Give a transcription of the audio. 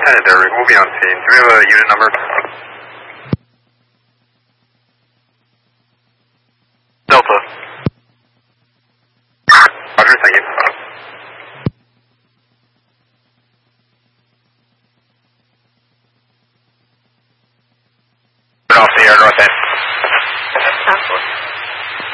lieutenant there, Rick. We'll be on scene. Do we have a unit number? Delta. Roger, thank you. Off the air, north end.